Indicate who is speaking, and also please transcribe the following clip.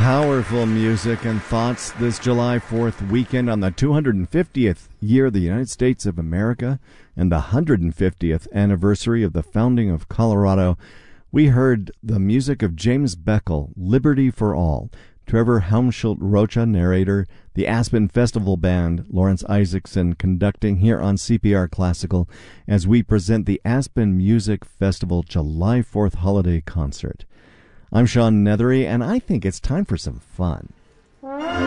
Speaker 1: Powerful music and thoughts this July 4th weekend on the 250th year of the United States of America and the 150th anniversary of the founding of Colorado. We heard the music of James Beckel, Liberty for All, Trevor Helmschult Rocha, narrator, the Aspen Festival Band, Lawrence Isaacson conducting here on CPR Classical as we present the Aspen Music Festival July 4th Holiday Concert. I'm Sean Nethery, and I think it's time for some fun.